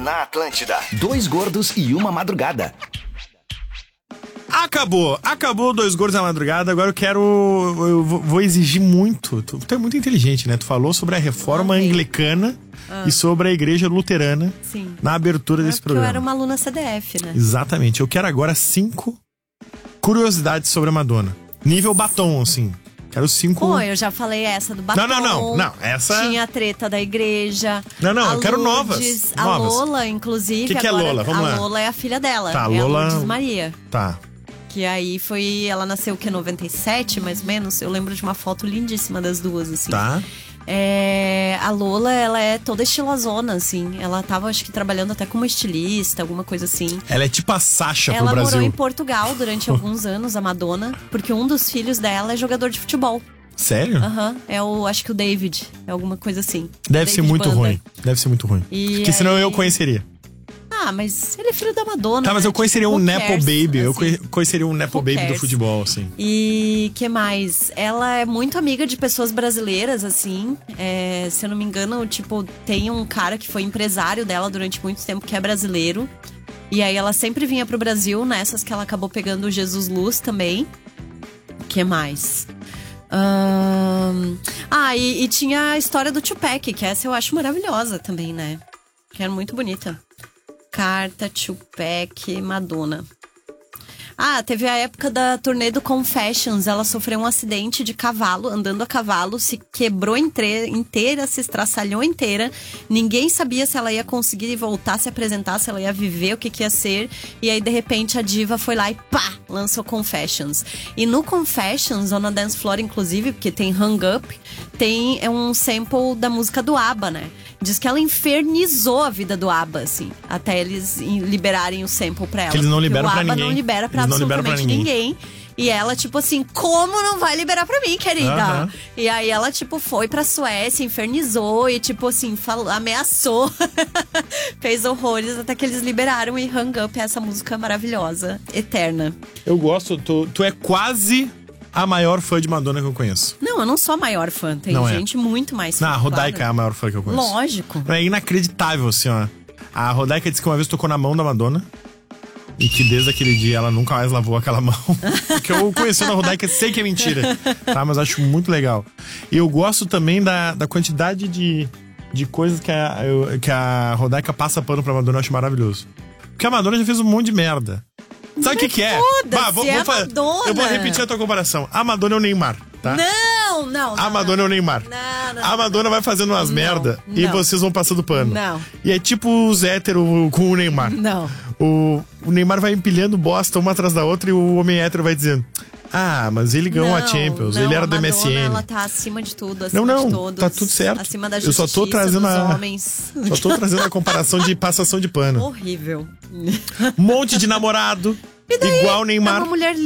na Atlântida. Dois gordos e uma madrugada. Acabou Dois Gordos na Madrugada. Agora eu vou exigir muito. Tu é muito inteligente, né? Tu falou sobre a reforma anglicana e sobre a igreja luterana. Sim. Na abertura desse programa. Eu era uma aluna CDF, né? Exatamente. Eu quero agora 5 curiosidades sobre a Madonna. Nível batom, assim. Quero 5. Pô, eu já falei essa do batom. Não. Essa... Tinha a treta da igreja. Não, eu quero novas. A Lola, inclusive. O que é Lola? Vamos lá. A Lola é a filha dela. Tá, é Lola... a Lourdes Maria. Tá. Que aí foi... Ela nasceu o quê? 97, mais ou menos? Eu lembro de uma foto lindíssima das duas, assim. Tá. A Lola, ela é toda estilosona, assim. Ela tava, acho que, trabalhando até como estilista, alguma coisa assim. Ela é tipo a Sasha pro Brasil. Ela morou em Portugal durante alguns anos, a Madonna. Porque um dos filhos dela é jogador de futebol. Sério? Aham. Acho que o David. É alguma coisa assim. Deve ser muito ruim. Porque senão eu conheceria. Ah, mas ele é filho da Madonna. Tá, mas eu conheceria um Nepo Baby. Assim. Eu conheceria um Nepo Baby do futebol, assim. E que mais? Ela é muito amiga de pessoas brasileiras, assim. Se eu não me engano, tipo, tem um cara que foi empresário dela durante muito tempo, que é brasileiro. E aí ela sempre vinha pro Brasil, nessas que ela acabou pegando o Jesus Luz também. Que mais? E tinha a história do Tupac, que essa eu acho maravilhosa também, né? Que era muito bonita. Carta, Tupac, Madonna. Teve a época da turnê do Confessions. Ela sofreu um acidente de cavalo, andando a cavalo, se quebrou inteira, se estraçalhou inteira. Ninguém sabia se ela ia conseguir voltar, se apresentar, se ela ia viver, o que ia ser. E aí, de repente, a diva foi lá e pá, lançou Confessions. E no Confessions, ou na Dance Floor, inclusive, porque tem Hung Up, tem um sample da música do ABBA, né? Diz que ela infernizou a vida do ABBA, assim, até eles liberarem o sample pra ela. Que eles não liberam pra ninguém. O ABBA ninguém. não libera pra absolutamente ninguém. E ela, tipo assim, como não vai liberar pra mim, querida? E aí ela, tipo, foi pra Suécia, infernizou e, tipo assim, ameaçou. Fez horrores até que eles liberaram. E Hung Up é essa música maravilhosa, eterna. Eu gosto, tu é quase a maior fã de Madonna que eu conheço. Não, eu não sou a maior fã. Tem gente muito mais fã. Não, a Rodaica é a maior fã que eu conheço. Lógico. É inacreditável, assim, ó. A Rodaica disse que uma vez tocou na mão da Madonna. E que desde aquele dia ela nunca mais lavou aquela mão. Porque eu conhecendo a Rodaica sei que é mentira, tá? Mas acho muito legal. E eu gosto também da quantidade de coisas que a Rodaica passa pano pra Madonna. Eu acho maravilhoso. Porque a Madonna já fez um monte de merda. Sabe o que é? Eu vou repetir a tua comparação. A Madonna é o Neymar, tá? Não. A Madonna é o Neymar. Não. A Madonna vai fazendo umas merda e vocês vão passando pano. Não. E é tipo os héteros com o Neymar. Não. O Neymar vai empilhando bosta uma atrás da outra e o homem hétero vai dizendo: mas ele ganhou a Champions, ele era do MSN. Ela tá acima de tudo, acima de todos. Tá tudo certo. Acima da justiça, eu só tô trazendo dos homens. Só tô trazendo a comparação de passação de pano. Horrível. Um monte de namorado, igual o Neymar. É uma mulher